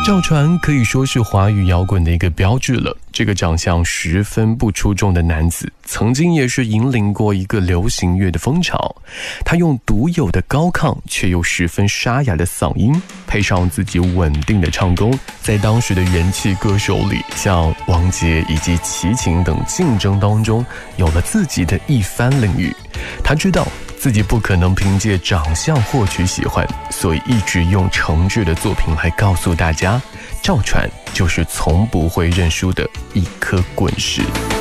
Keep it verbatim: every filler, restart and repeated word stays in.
赵传可以说是华语摇滚的一个标志了。这个长相十分不出众的男子，曾经也是引领过一个流行乐的风潮。他用独有的高亢却又十分沙哑的嗓音，配上自己稳定的唱功，在当时的人气歌手里，像王杰以及齐秦等竞争当中，有了自己的一番领域。他知道自己不可能凭借长相获取喜欢，所以一直用诚挚的作品来告诉大家，赵传就是从不会认输的一颗滚石。